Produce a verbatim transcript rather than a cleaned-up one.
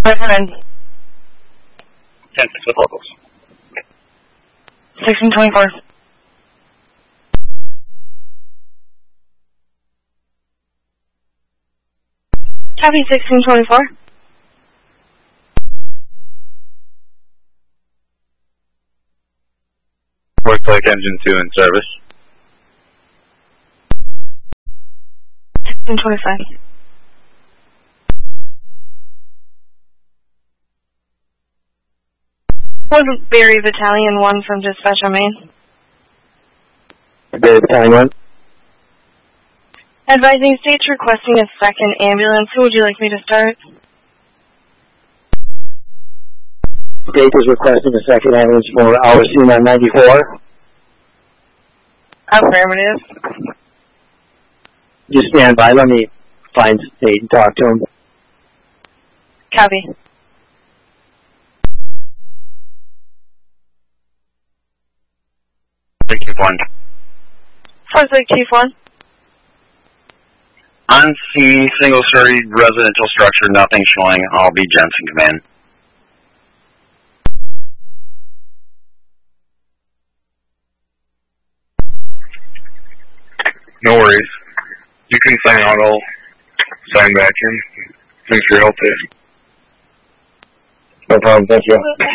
Resident. ten six with locals. sixteen twenty-four. Copy sixteen twenty-four. Looks like engine two in service. sixteen twenty-five. Was Berry Battalion one from dispatch on main. Berry Battalion one. Advising states requesting a second ambulance. Who would you like me to start? State is requesting a second ambulance for our C nine ninety-four. Affirmative. Just stand by. Let me find State and talk to him. Copy. Chief one. Force Lake Chief one. On scene, single story residential structure, nothing showing. I'll be Jensen command. No worries. You can sign out, I'll sign back in. Thanks for your help, Dave. No problem, thank you.